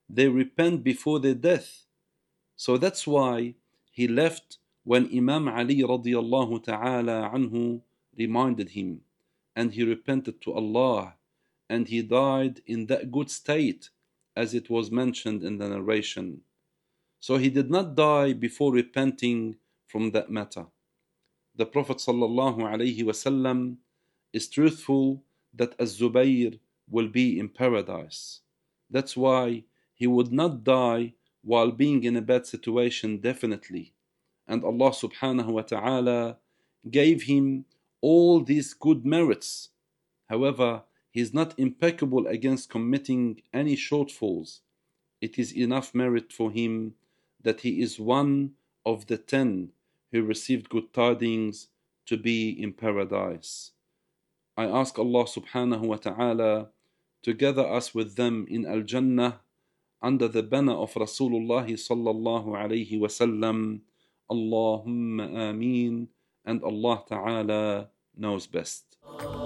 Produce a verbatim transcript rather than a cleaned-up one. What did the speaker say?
they repent before their death. So that's why he left when Imam Ali radiallahu ta'ala anhu reminded him, and he repented to Allah, and he died in that good state as it was mentioned in the narration. So he did not die before repenting from that matter. The Prophet sallallahu alaihi wasallam is truthful that Az-Zubayr will be in paradise. That's why he would not die while being in a bad situation, definitely. And Allah subhanahu wa ta'ala gave him all these good merits. However, he is not impeccable against committing any shortfalls. It is enough merit for him that he is one of the ten who received good tidings to be in paradise. I ask Allah subhanahu wa ta'ala to gather us with them in Al-Jannah under the banner of Rasulullah sallallahu alayhi wa sallam. Allahumma ameen, and Allah ta'ala knows best.